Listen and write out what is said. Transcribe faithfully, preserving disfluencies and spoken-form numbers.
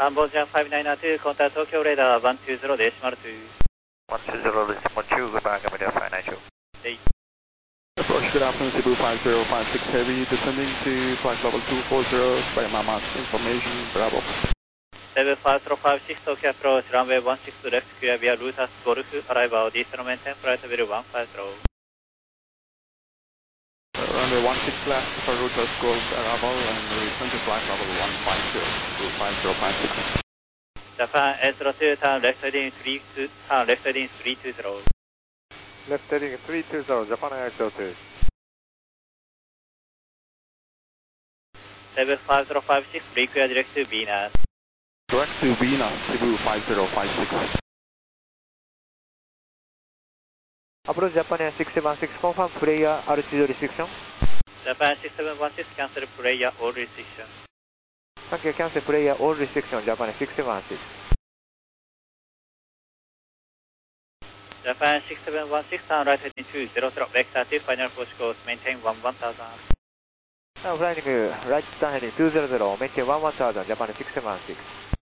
カンボジアファイブナインナーツー、コンタクト東京レーダーワンツーゼロデシマルツー。 ワンツーゼロデシマルツー、goodbye, Gamma Delta five nine two. Approach, good afternoon, Cebu five zero five six Heavy, descending to flight level two four zero, by Mama's information, Bravo. seven five zero five six, Tokyo approach, runway one six left, clear via Lutas Golf, arrival, descent maintain, flight level one five zero. Uh, runway one six left for Lutas Golf, arrival, and return to flight level one five zero, to five zero five six. Japan eight zero two, turn left heading three two, turn left heading three two zero. Left heading three two zero, Japan eight zero two. seven five zero five six, pre-clear direct to Venus. Direct to Venus, Cebu five zero five six. Approach Japan six seven six, confirm player altitude restriction. Japan six seven one six, cancel player all restriction. Thank you, cancel player all restriction, Japan six seven six. Japan six seven one six, turn right heading two zero zero, vector two, final approach course, maintain one one thousand. Now flying right turn heading two zero zero, maintain one one thousand, Japan six seven six.